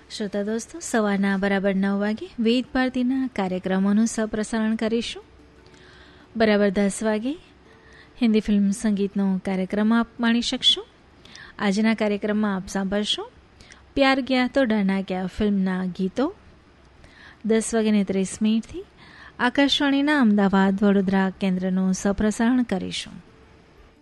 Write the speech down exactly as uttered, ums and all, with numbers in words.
શ્રોતા દોસ્તો, સવારના બરાબર નવ વાગે વિવિધ ભારતીના કાર્યક્રમોનું સપ્રસારણ કરીશું. બરાબર દસ વાગે હિન્દી ફિલ્મ સંગીતનો કાર્યક્રમ આપ માણી શકશો. આજના કાર્યક્રમમાં આપ સાંભળશો પ્યાર ગયા તો ડરના ગયા ફિલ્મના ગીતો. દસ વાગ્યાને ત્રીસ મિનિટથી આકાશવાણીના અમદાવાદ વડોદરા કેન્દ્રનું સપ્રસારણ કરીશું.